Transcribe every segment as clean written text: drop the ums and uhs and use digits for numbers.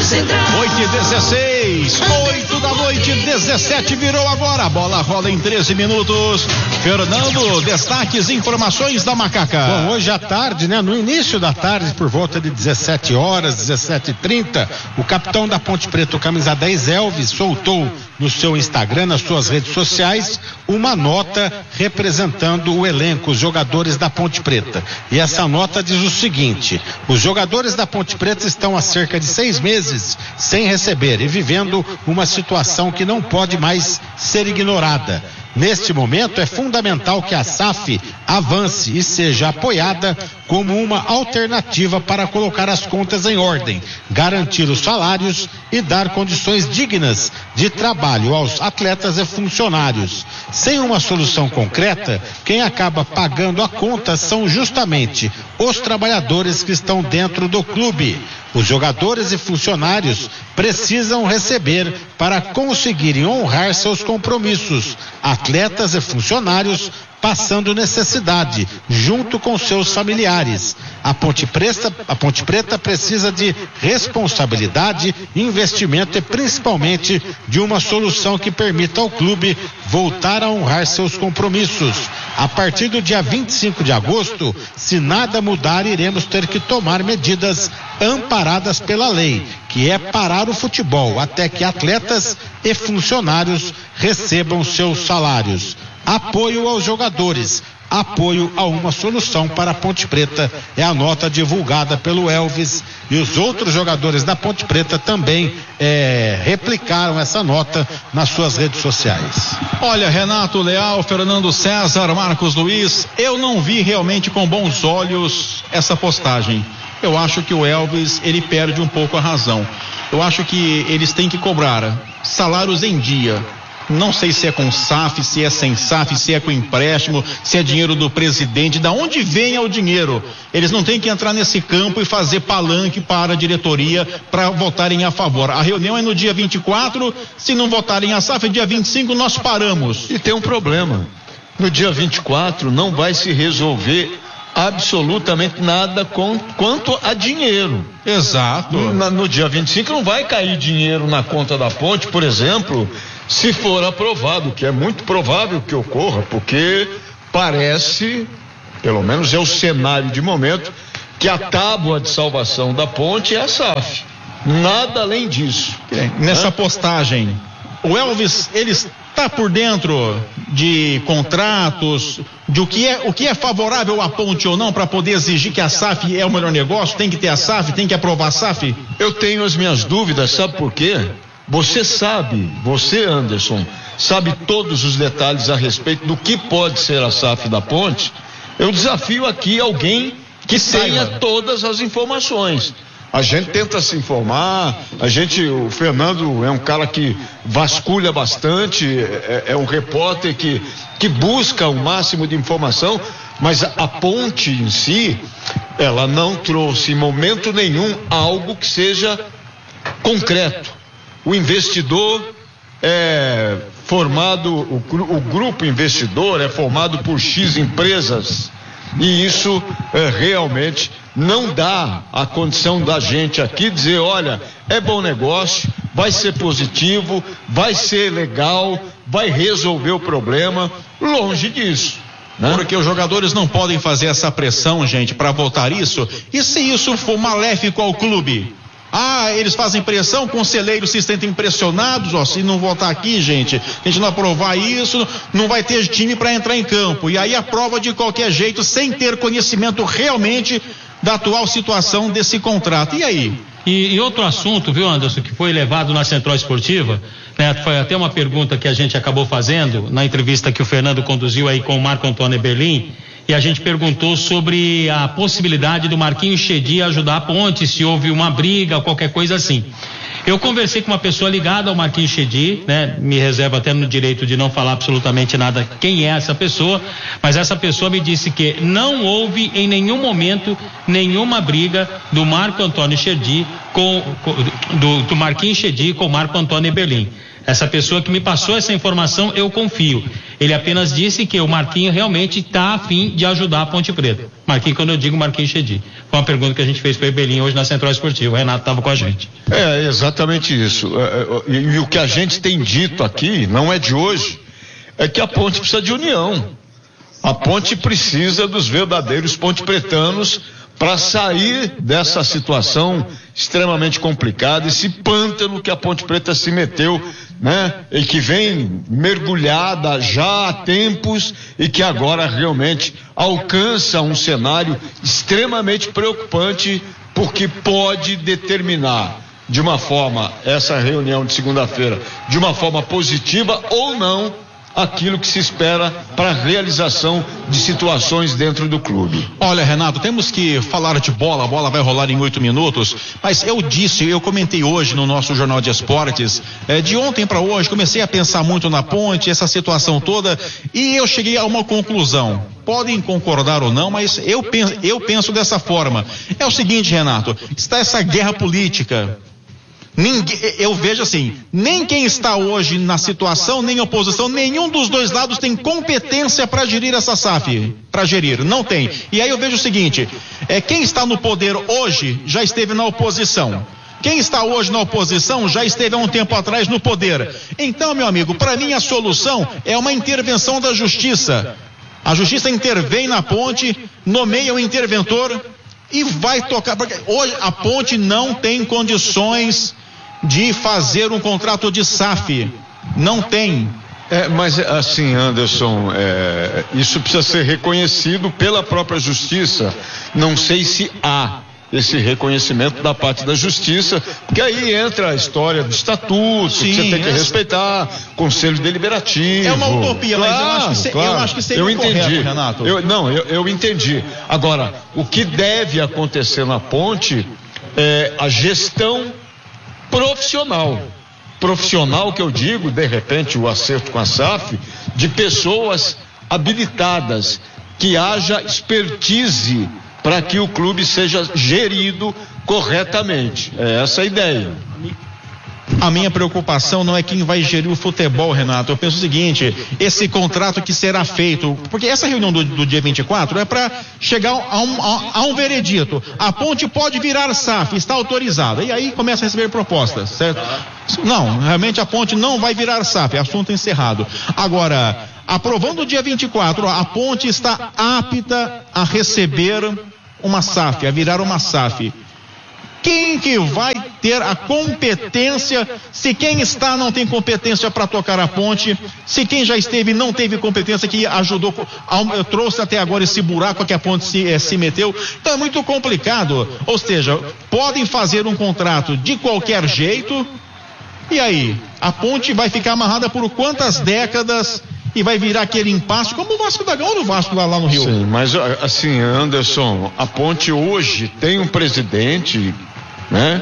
8h16, 8 da noite, 17 virou agora. A bola rola em 13 minutos. Fernando, destaques, informações da Macaca. Bom, hoje à tarde, né? No início da tarde, por volta de 17 horas, 17h30, o capitão da Ponte Preta, o camisa 10, Elvis, soltou no seu Instagram, nas suas redes sociais, uma nota representando o elenco, os jogadores da Ponte Preta. E essa nota diz o seguinte: os jogadores da Ponte Preta estão há cerca de 6 meses sem receber e vivendo uma situação que não pode mais ser ignorada. Neste momento, é fundamental que a SAF avance e seja apoiada como uma alternativa para colocar as contas em ordem, garantir os salários e dar condições dignas de trabalho aos atletas e funcionários. Sem uma solução concreta, quem acaba pagando a conta são justamente os trabalhadores que estão dentro do clube. Os jogadores e funcionários precisam receber para conseguirem honrar seus compromissos. Atletas e funcionários passando necessidade, junto com seus familiares. A Ponte Preta precisa de responsabilidade, investimento e principalmente de uma solução que permita ao clube voltar a honrar seus compromissos. A partir do dia 25 de agosto, se nada mudar, iremos ter que tomar medidas amparadas pela lei, que é parar o futebol até que atletas e funcionários recebam seus salários. Apoio aos jogadores, apoio a uma solução para a Ponte Preta, é a nota divulgada pelo Elvis, e os outros jogadores da Ponte Preta também replicaram essa nota nas suas redes sociais. Olha, Renato Leal, Fernando César, Marcos Luiz, eu não vi realmente com bons olhos essa postagem. Eu acho que o Elvis, ele perde um pouco a razão. Eu acho que eles têm que cobrar salários em dia. Não sei se é com SAF, se é sem SAF, se é com empréstimo, se é dinheiro do presidente, da onde vem o dinheiro. Eles não têm que entrar nesse campo e fazer palanque para a diretoria para votarem a favor. A reunião é no dia 24, se não votarem a SAF, dia 25 nós paramos. E tem um problema, no dia 24 não vai se resolver absolutamente nada quanto a dinheiro. Exato. No dia 25 não vai cair dinheiro na conta da Ponte, por exemplo, se for aprovado, que é muito provável que ocorra, porque parece, pelo menos é o cenário de momento, que a tábua de salvação da Ponte é a SAF. Nada além disso. Nessa postagem, o Elvis, ele está por dentro de contratos, de o que é favorável à Ponte ou não, para poder exigir que a SAF é o melhor negócio? Tem que ter a SAF, tem que aprovar a SAF? Eu tenho as minhas dúvidas, sabe por quê? Você, Anderson, sabe todos os detalhes a respeito do que pode ser a SAF da Ponte. Eu desafio aqui alguém que tenha todas as informações. A gente tenta se informar, o Fernando é um cara que vasculha bastante, é um repórter que busca o máximo de informação, mas a Ponte em si, ela não trouxe em momento nenhum algo que seja concreto. O investidor é formado, o grupo investidor é formado por X empresas, e isso realmente não dá a condição da gente aqui dizer, olha, é bom negócio, vai ser positivo, vai ser legal, vai resolver o problema. Longe disso, né? Porque os jogadores não podem fazer essa pressão, gente, para votar isso. E se isso for maléfico ao clube? Eles fazem pressão, conselheiros se sentem pressionados, se não votar aqui, gente, a gente não aprovar isso, não vai ter time para entrar em campo, e aí aprova de qualquer jeito, sem ter conhecimento realmente da atual situação desse contrato. E aí? E outro assunto, viu, Anderson, que foi levado na Central Esportiva, né, foi até uma pergunta que a gente acabou fazendo na entrevista que o Fernando conduziu aí com o Marco Antônio Eberlin, e a gente perguntou sobre a possibilidade do Marquinhos Chedi ajudar a Ponte, se houve uma briga, qualquer coisa assim. Eu conversei com uma pessoa ligada ao Marquinhos Chedi, né? Me reservo até no direito de não falar absolutamente nada quem é essa pessoa, mas essa pessoa me disse que não houve em nenhum momento nenhuma briga do Marco Antônio Chedi do Marquinhos Chedi com o Marco Antônio Eberlin. Essa pessoa que me passou essa informação, eu confio. Ele apenas disse que o Marquinho realmente está a fim de ajudar a Ponte Preta. Marquinho, quando eu digo Marquinho Chedi. Foi uma pergunta que a gente fez para o Ebelinho hoje na Central Esportiva. O Renato estava com a gente. É exatamente isso. E o que a gente tem dito aqui, não é de hoje, é que a Ponte precisa de união. A Ponte precisa dos verdadeiros pontepretanos para sair dessa situação extremamente complicada, esse pântano que a Ponte Preta se meteu, né? E que vem mergulhada já há tempos e que agora realmente alcança um cenário extremamente preocupante, porque pode determinar de uma forma, essa reunião de segunda-feira, de uma forma positiva ou não, aquilo que se espera para a realização de situações dentro do clube. Olha, Renato, temos que falar de bola, a bola vai rolar em 8 minutos, mas eu comentei hoje no nosso Jornal de Esportes, de ontem para hoje, comecei a pensar muito na Ponte, essa situação toda, e eu cheguei a uma conclusão. Podem concordar ou não, mas eu penso dessa forma. É o seguinte, Renato, está essa guerra política. Eu vejo assim, nem quem está hoje na situação, nem oposição, nenhum dos dois lados tem competência para gerir essa SAF, não tem. E aí eu vejo o seguinte, quem está no poder hoje já esteve na oposição. Quem está hoje na oposição já esteve há um tempo atrás no poder. Então, meu amigo, para mim a solução é uma intervenção da justiça. A justiça intervém na Ponte, nomeia o interventor e vai tocar, porque hoje a Ponte não tem condições de fazer um contrato de SAF, não tem. Mas assim, Anderson, isso precisa ser reconhecido pela própria justiça. Não sei se há esse reconhecimento da parte da justiça, porque aí entra a história do estatuto, sim, que você tem que respeitar, conselho deliberativo. É uma utopia, claro, mas eu acho que seria correto, Renato. Eu entendi. Agora, o que deve acontecer na Ponte é a gestão profissional que eu digo, de repente o acerto com a SAF, de pessoas habilitadas, que haja expertise para que o clube seja gerido corretamente. É essa a ideia. A minha preocupação não é quem vai gerir o futebol, Renato. Eu penso o seguinte, esse contrato que será feito, porque essa reunião do dia 24 é para chegar a um veredito. A Ponte pode virar SAF, está autorizada. E aí começa a receber propostas, certo? Não, realmente a Ponte não vai virar SAF, é assunto encerrado. Agora, aprovando o dia 24, a Ponte está apta a receber uma SAF, a virar uma SAF. Quem que vai ter a competência, se quem está não tem competência para tocar a Ponte, se quem já esteve não teve competência, que ajudou, trouxe até agora esse buraco que a Ponte se meteu, então é muito complicado. Ou seja, podem fazer um contrato de qualquer jeito, e aí, a Ponte vai ficar amarrada por quantas décadas e vai virar aquele impasse, como o Vasco da Gama ou o Vasco lá no Rio? Sim, mas assim, Anderson, a Ponte hoje tem um presidente, né,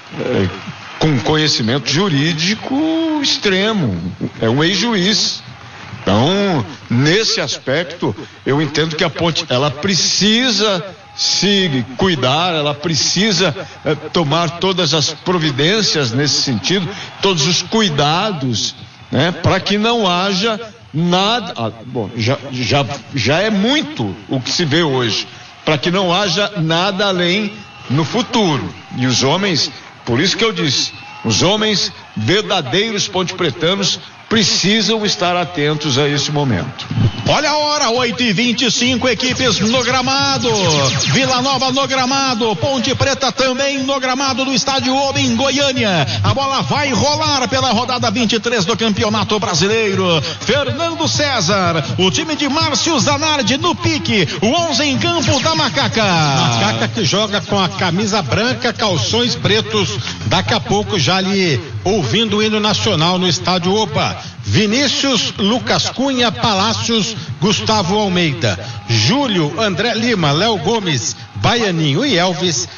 com conhecimento jurídico extremo, é um ex-juiz. Então, nesse aspecto, eu entendo que a Ponte, ela precisa se cuidar, ela precisa tomar todas as providências nesse sentido, todos os cuidados, né, para que não haja nada, bom, já é muito o que se vê hoje, para que não haja nada além no futuro. E os homens, por isso que eu disse, os homens verdadeiros pontepretanos precisam estar atentos a esse momento. Olha a hora, 8h25, equipes no gramado, Vila Nova no gramado, Ponte Preta também no gramado do Estádio Oba em Goiânia. A bola vai rolar pela rodada 23 do Campeonato Brasileiro. Fernando César, o time de Márcio Zanardi no pique, o 11 em campo da Macaca. Macaca que joga com a camisa branca, calções pretos, daqui a pouco já ali ouvindo o hino nacional no Estádio Oba. Vinícius, Lucas Cunha, Palácios, Gustavo Almeida, Júlio, André Lima, Léo Gomes, Baianinho e Elvis,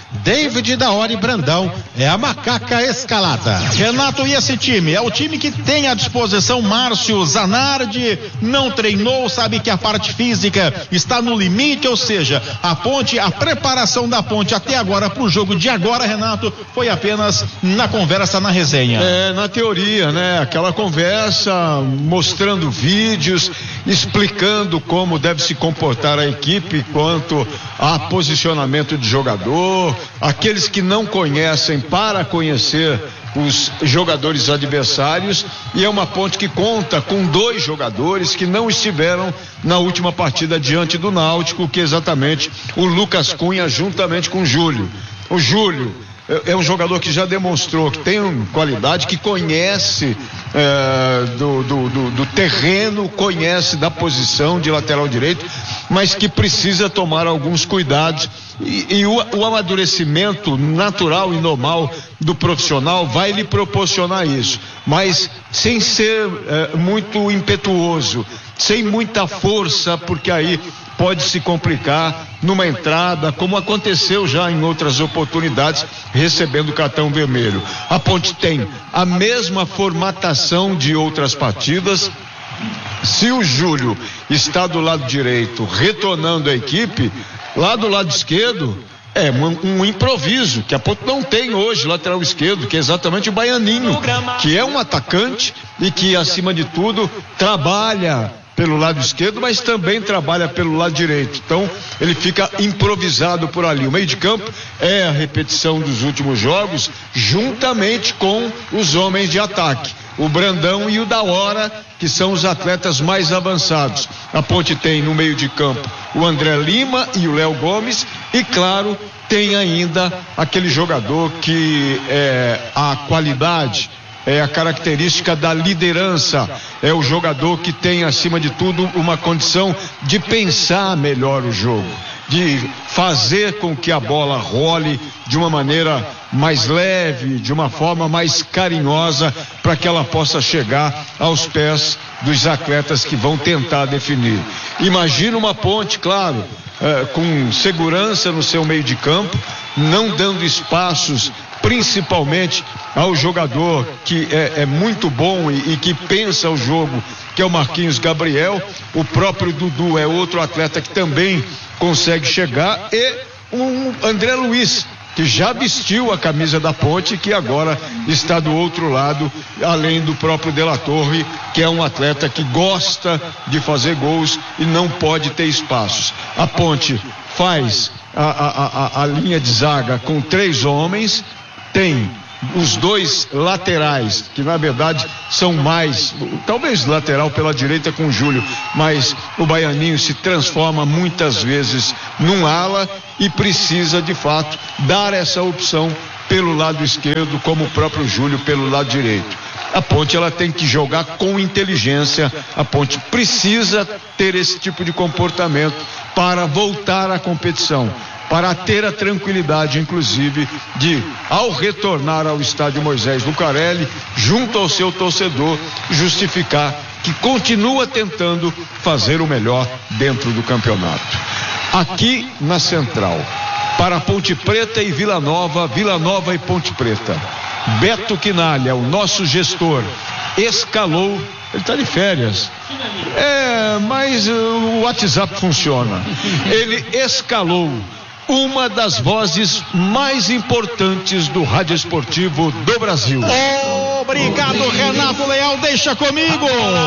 David da Hora e Brandão. É a Macaca Escalada. Renato, e esse time? É o time que tem à disposição Márcio Zanardi, não treinou, sabe que a parte física está no limite, ou seja, a preparação da Ponte até agora para o jogo de agora, Renato, foi apenas na conversa, na resenha. Na teoria, né? Aquela conversa, mostrando vídeos, explicando como deve se comportar a equipe quanto a posicionamento de jogador, aqueles que não conhecem para conhecer os jogadores adversários, e é uma Ponte que conta com 2 jogadores que não estiveram na última partida diante do Náutico, que é exatamente o Lucas Cunha juntamente com o Júlio. O Júlio é um jogador que já demonstrou que tem qualidade, que conhece do terreno, conhece da posição de lateral direito, mas que precisa tomar alguns cuidados, e o amadurecimento natural e normal do profissional vai lhe proporcionar isso, mas sem ser muito impetuoso, sem muita força, porque aí pode se complicar numa entrada, como aconteceu já em outras oportunidades, recebendo cartão vermelho. A Ponte tem a mesma formatação de outras partidas. Se o Júlio está do lado direito, retornando a equipe, lá do lado esquerdo é um improviso, que a Ponte não tem hoje, lateral esquerdo, que é exatamente o Baianinho, que é um atacante e que, acima de tudo, trabalha pelo lado esquerdo, mas também trabalha pelo lado direito. Então, ele fica improvisado por ali. O meio de campo é a repetição dos últimos jogos, juntamente com os homens de ataque, o Brandão e o da Hora, que são os atletas mais avançados. A Ponte tem no meio de campo o André Lima e o Léo Gomes, e claro, tem ainda aquele jogador que é a qualidade, é a característica da liderança, é o jogador que tem, acima de tudo, uma condição de pensar melhor o jogo, de fazer com que a bola role de uma maneira mais leve, de uma forma mais carinhosa, para que ela possa chegar aos pés dos atletas que vão tentar definir. Imagina uma Ponte, claro, com segurança no seu meio de campo, não dando espaços, principalmente ao jogador que é muito bom e que pensa o jogo, que é o Marquinhos Gabriel. O próprio Dudu é outro atleta que também consegue chegar, e um André Luiz, que já vestiu a camisa da Ponte, que agora está do outro lado, além do próprio De La Torre, que é um atleta que gosta de fazer gols e não pode ter espaços. A Ponte faz a linha de zaga com 3 homens, tem os 2 laterais, que na verdade são mais, talvez lateral pela direita com o Júlio, mas o Baianinho se transforma muitas vezes num ala e precisa de fato dar essa opção pelo lado esquerdo, como o próprio Júlio pelo lado direito. A Ponte, ela tem que jogar com inteligência. A Ponte precisa ter esse tipo de comportamento para voltar à competição, para ter a tranquilidade, inclusive, de, ao retornar ao estádio Moisés Lucarelli, junto ao seu torcedor, justificar que continua tentando fazer o melhor dentro do campeonato. Aqui na Central, para Ponte Preta e Vila Nova e Ponte Preta, Beto Quinalha, o nosso gestor, escalou. Ele está de férias. Mas o WhatsApp funciona. Ele escalou uma das vozes mais importantes do rádio esportivo do Brasil. Obrigado, Renato Leal, deixa comigo.